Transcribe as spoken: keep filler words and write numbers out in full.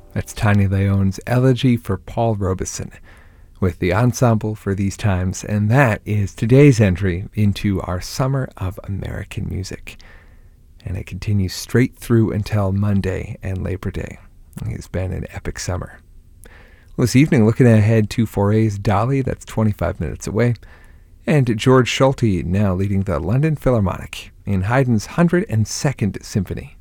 That's Tanya Leon's Elegy for Paul Robeson with the Ensemble for These Times, and that is today's entry into our Summer of American Music. And it continues straight through until Monday and Labor Day. It's been an epic summer. Well, this evening, looking ahead to Fauré's Dolly, that's twenty-five minutes away, and George Schulte now leading the London Philharmonic in Haydn's one hundred second Symphony.